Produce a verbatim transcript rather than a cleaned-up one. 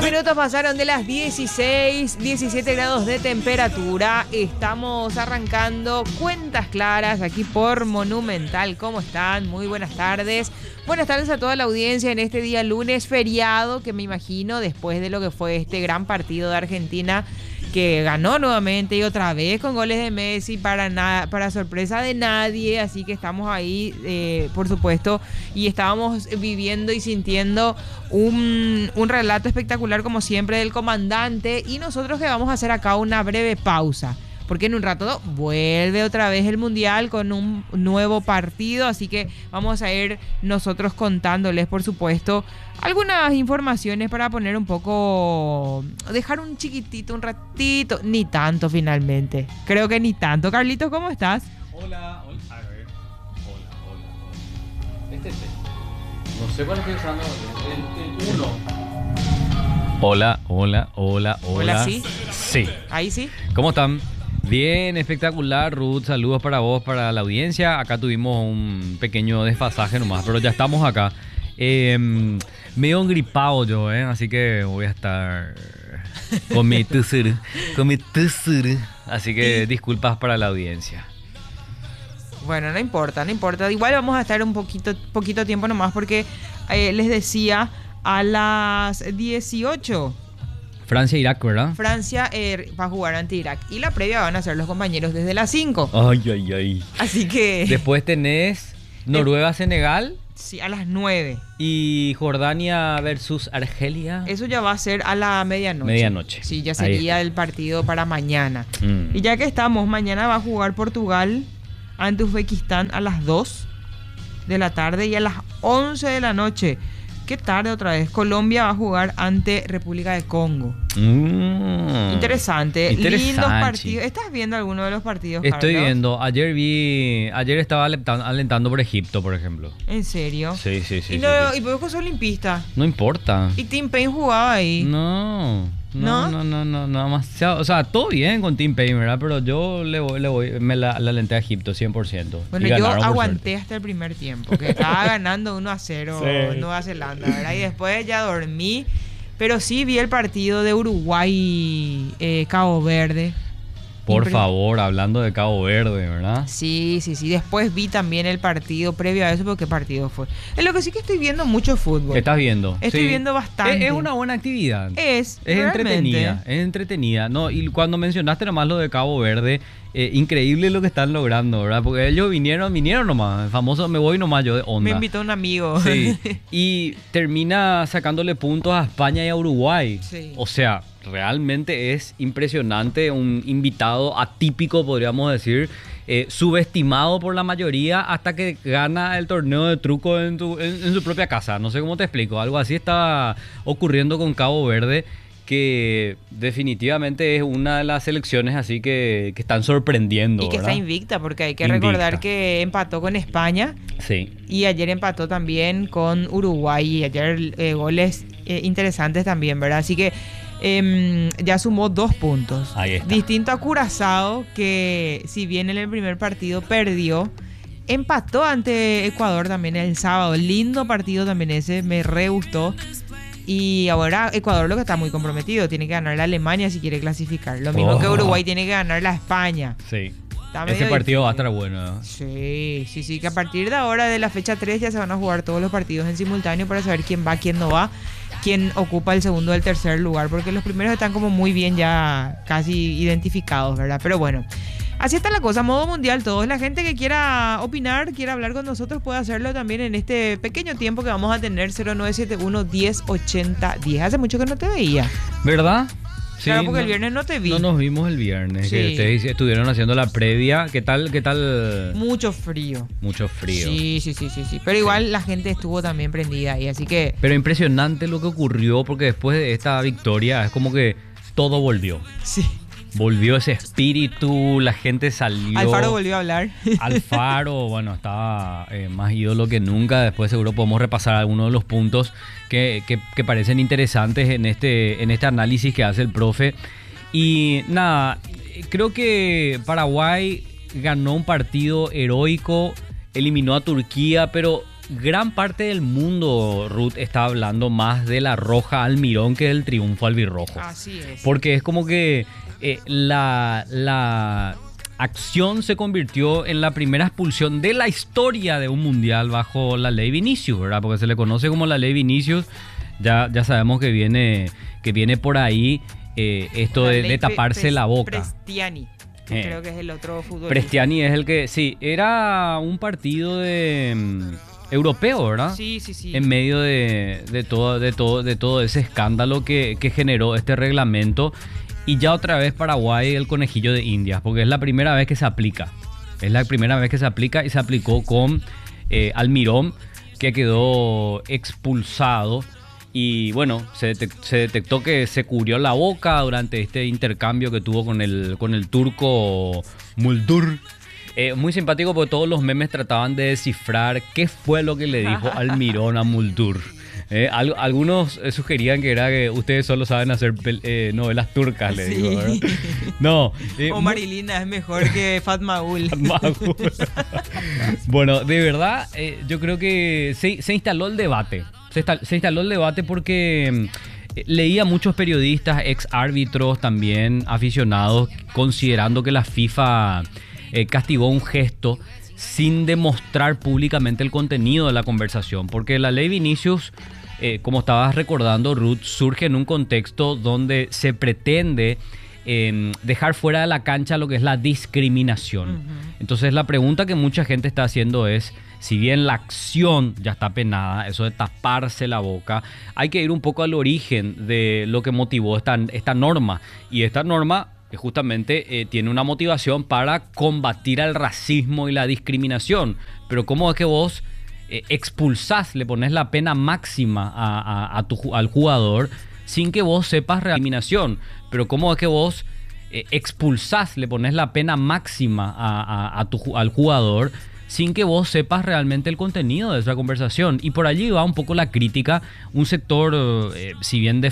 minutos pasaron de las dieciséis, diecisiete grados de temperatura. Estamos arrancando Cuentas Claras aquí por Monumental. ¿Cómo están? Muy buenas tardes. Buenas tardes a toda la audiencia en este día lunes feriado, que me imagino después de lo que fue este gran partido de Argentina, que ganó nuevamente y otra vez con goles de Messi para, na- para sorpresa de nadie. Así que estamos ahí, eh, por supuesto, y estábamos viviendo y sintiendo un, un relato espectacular como siempre del comandante, y nosotros que vamos a hacer acá una breve pausa, porque en un rato vuelve otra vez el Mundial con un nuevo partido, así que vamos a ir nosotros contándoles, por supuesto, algunas informaciones para poner un poco, dejar un chiquitito, un ratito, ni tanto finalmente, creo que ni tanto. Carlitos, ¿cómo estás? Hola, hola, a ver, hola, hola, hola. Este es el, no sé cuál estoy usando, el, el uno. Hola, hola, hola, hola. Hola, ¿sí? Sí. Ahí sí. ¿Cómo están? Bien, espectacular, Ruth. Saludos para vos, para la audiencia. Acá tuvimos un pequeño desfasaje nomás, pero ya estamos acá. Eh, medio engripado yo, ¿eh? Así que voy a estar con mi tusur, con mi tusur. Así que disculpas para la audiencia. Bueno, no importa, no importa. Igual vamos a estar un poquito, poquito tiempo nomás, porque eh, les decía a las dieciocho... Francia-Irak, ¿verdad? Francia eh, va a jugar ante Irak. Y la previa van a ser los compañeros desde las cinco. Ay, ay, ay. Así que... Después tenés Noruega-Senegal. Sí, a las nueve. Y Jordania versus Argelia. Eso ya va a ser a la medianoche. Medianoche. Sí, ya sería el partido para mañana. Mm. Y ya que estamos, mañana va a jugar Portugal ante Uzbekistán a las dos de la tarde y a las once de la noche. Qué tarde otra vez. Colombia va a jugar ante República de Congo. Mm. Interesante. Interesante. Lindos partidos. ¿Estás viendo alguno de los partidos, Estoy Carlos? viendo. Ayer vi. Ayer estaba alentando, alentando por Egipto, por ejemplo. ¿En serio? Sí, sí, sí. y, sí, lo, sí. y vos sos olimpista. No importa. Y Tim Payne jugaba ahí. No. ¿No? No, no, no, no, no, demasiado. O sea, todo bien con Tim Payne, ¿verdad? Pero yo le voy, le voy, me la, la alenté a Egipto cien por ciento. Bueno, Y yo ganaron, por aguanté suerte. hasta el primer tiempo, que estaba ganando uno a cero Sí. Nueva Zelanda, ¿verdad? Y después ya dormí, pero sí vi el partido de Uruguay, eh, Cabo Verde. Por Impre- favor, hablando de Cabo Verde, ¿verdad? Sí, sí, sí. Después vi también el partido previo a eso, porque ¿qué partido fue? Es lo que sí que estoy viendo mucho fútbol. ¿Estás viendo? Estoy Sí. viendo bastante. Es, es una buena actividad. Es, Es realmente. entretenida, es entretenida. No, y cuando mencionaste nomás lo de Cabo Verde, eh, increíble lo que están logrando, ¿verdad? Porque ellos vinieron, vinieron nomás, el famoso me voy nomás yo de onda. Me invitó un amigo. Sí, y termina sacándole puntos a España y a Uruguay. Sí. O sea, realmente es impresionante, un invitado atípico, podríamos decir, eh, subestimado por la mayoría hasta que gana el torneo de truco en, tu- en- en su propia casa. No sé cómo te explico, algo así está ocurriendo con Cabo Verde, que definitivamente es una de las selecciones así que, que están sorprendiendo. Y que ¿verdad? está invicta, porque hay que Invicta. recordar que empató con España. Sí. Y ayer empató también con Uruguay. Y ayer eh, goles eh, interesantes también, ¿verdad? Así que eh, ya sumó dos puntos. Ahí está. Distinto a Curazao, que si bien en el primer partido perdió, empató ante Ecuador también el sábado. Lindo partido también ese, me re gustó. Y ahora Ecuador lo que está muy comprometido. Tiene que ganar la Alemania si quiere clasificar. Lo mismo Oh. que Uruguay tiene que ganar la España. Sí. Está Ese medio partido va a difícil. estar bueno, ¿no? Sí, sí, sí, que a partir de ahora, de la fecha tres, ya se van a jugar todos los partidos en simultáneo para saber quién va, quién no va, quién ocupa el segundo o el tercer lugar, porque los primeros están como muy bien ya casi identificados, ¿verdad? Pero bueno, así está la cosa, modo mundial todos. La gente que quiera opinar, quiera hablar con nosotros, puede hacerlo también en este pequeño tiempo que vamos a tener. Cero nueve siete uno, diez, ochenta, diez. Hace mucho que no te veía. ¿Verdad? Sí, Claro, porque no- el viernes no te vi. No nos vimos el viernes, Sí. que ustedes estuvieron haciendo la previa. ¿Qué tal? ¿Qué tal? Mucho frío. Mucho frío. Sí, sí, sí, sí, sí. Pero igual la gente estuvo también prendida ahí, así que... Pero impresionante lo que ocurrió, porque después de esta victoria es como que todo volvió. Sí. Volvió ese espíritu, la gente salió. Alfaro volvió a hablar. Alfaro, bueno, estaba eh, más ídolo que nunca. Después seguro podemos repasar algunos de los puntos que, que, que parecen interesantes en este, en este análisis que hace el profe. Y nada, creo que Paraguay ganó un partido heroico, eliminó a Turquía, pero gran parte del mundo, Ruth, está hablando más de la roja Almirón que del triunfo albirrojo. Así es. Porque es como que eh, la, la acción se convirtió en la primera expulsión de la historia de un mundial bajo la ley Vinicius, ¿verdad? Porque se le conoce como la ley Vinicius. Ya, ya sabemos que viene, que viene por ahí eh, esto de, de taparse Pe- la boca. Prestiani. Eh, Creo que es el otro futbolista. Prestiani es el que, sí, era un partido de um, europeo, ¿verdad? Sí, sí, sí. En medio de, de, todo, de, todo, de todo ese escándalo que, que generó este reglamento. Y ya otra vez Paraguay el conejillo de Indias, porque es la primera vez que se aplica. Es la primera vez que se aplica y se aplicó con eh, Almirón, que quedó expulsado. Y bueno, se, detect, se detectó que se cubrió la boca durante este intercambio que tuvo con el, con el turco Muldur. Eh, muy simpático porque todos los memes trataban de descifrar qué fue lo que le dijo Almirón a Muldur. Eh, al, algunos sugerían que era que ustedes solo saben hacer eh, novelas turcas, le sí. digo, ¿verdad? No. Eh, o Marilina es mejor que Fatmaul. Fatmaul. Bueno, de verdad, eh, yo creo que se, se instaló el debate. Se, está, se instaló el debate porque eh, leía muchos periodistas, ex árbitros también, aficionados, considerando que la FIFA eh, castigó un gesto sin demostrar públicamente el contenido de la conversación. Porque la ley Vinicius, eh, como estabas recordando, Ruth, surge en un contexto donde se pretende eh, dejar fuera de la cancha lo que es la discriminación. Uh-huh. Entonces la pregunta que mucha gente está haciendo es, si bien la acción ya está penada, eso de taparse la boca, hay que ir un poco al origen de lo que motivó esta, esta norma. Y esta norma justamente eh, tiene una motivación para combatir al racismo y la discriminación. Pero ¿cómo es que vos eh, expulsás, le pones la pena máxima a, a, a tu, al jugador sin que vos sepas discriminación? Pero ¿cómo es que vos eh, expulsás, le pones la pena máxima a, a, a tu, al jugador sin que vos sepas realmente el contenido de esa conversación? Y por allí va un poco la crítica. Un sector, eh, si bien de